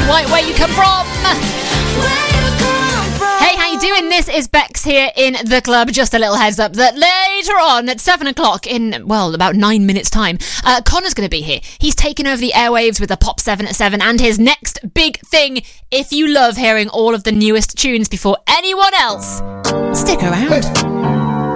White, where you come from. Hey, how you doing? This is Bex here in the club. Just a little heads up that later on at 7 o'clock in, well, about 9 minutes time, Connor's going to be here. He's taken over the airwaves with a Pop 7 at 7 and his next big thing. If you love hearing all of the newest tunes before anyone else, stick around. Hey.